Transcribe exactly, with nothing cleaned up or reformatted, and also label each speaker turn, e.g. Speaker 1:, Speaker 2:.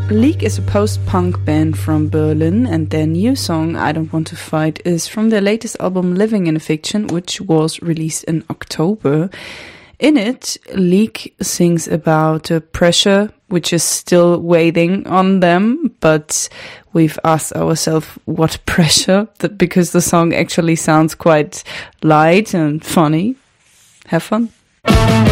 Speaker 1: Leak is a post-punk band from Berlin, and their new song, I Don't Want to Fight, is from their latest album, Living in a Fiction, which was released in October. In it, Leak sings about uh, pressure, which is still weighing on them, but we've asked ourselves what pressure, that because the song actually sounds quite light and funny. Have fun.